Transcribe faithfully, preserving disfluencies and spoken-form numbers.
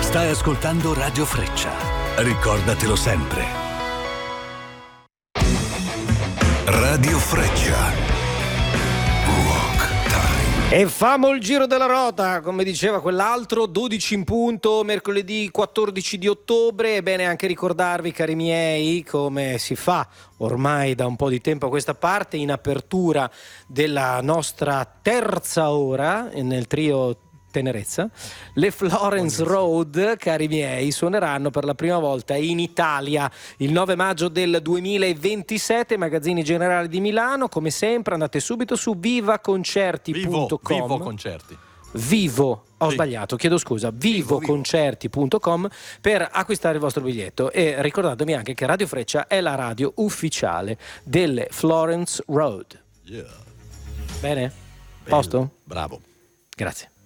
Stai ascoltando Radio Freccia. Ricordatelo sempre. Radio Freccia. E famo il giro della rota, come diceva quell'altro, dodici in punto, mercoledì quattordici di ottobre. È bene anche ricordarvi, cari miei, come si fa ormai da un po' di tempo a questa parte, in apertura della nostra terza ora nel trio Tenerezza, le Florence Road, cari miei, suoneranno per la prima volta in Italia il nove maggio del duemilaventisette, Magazzini Generali di Milano. Come sempre andate subito su vivaconcerti punto com. Vivo, vivo concerti. Vivo, ho Sì. sbagliato, chiedo scusa, vivoconcerti punto com per acquistare il vostro biglietto. E ricordatevi anche che Radio Freccia è la radio ufficiale delle Florence Road. Yeah. Bene? Posto? Bravo. Grazie.